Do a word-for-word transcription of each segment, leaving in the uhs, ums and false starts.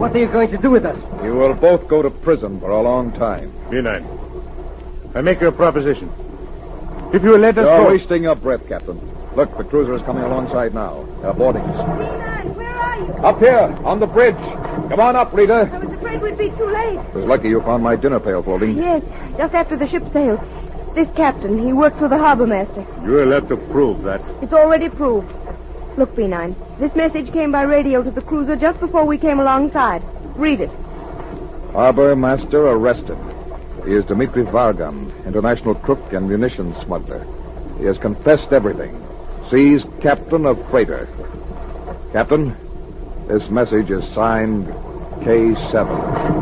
What are you going to do with us? You will both go to prison for a long time. B nine. I make you a proposition. If you will let us You're go... wasting your breath, Captain. Look, the cruiser is coming alongside now. They're boarding us. B nine, where are you? Up here, on the bridge. Come on up, Rita. I was afraid we'd be too late. It was lucky you found my dinner pail floating. Yes, just after the ship sailed. This captain, he works for the harbor master. You will have to prove that. It's already proved. Look, B nine, this message came by radio to the cruiser just before we came alongside. Read it. Harbor master arrested. He is Dmitri Vargan, international crook and munitions smuggler. He has confessed everything. Seized captain of freighter. Captain, this message is signed K seven.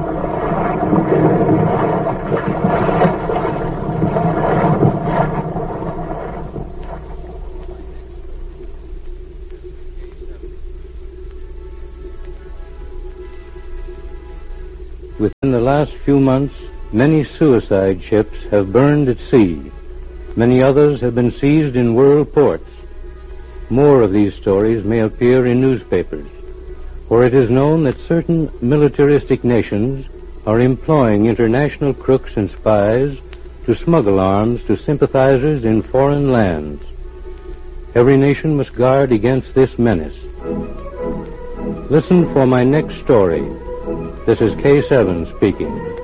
Within the last few months, many suicide ships have burned at sea. Many others have been seized in world ports. More of these stories may appear in newspapers, for it is known that certain militaristic nations are employing international crooks and spies to smuggle arms to sympathizers in foreign lands. Every nation must guard against this menace. Listen for my next story. This is K seven speaking.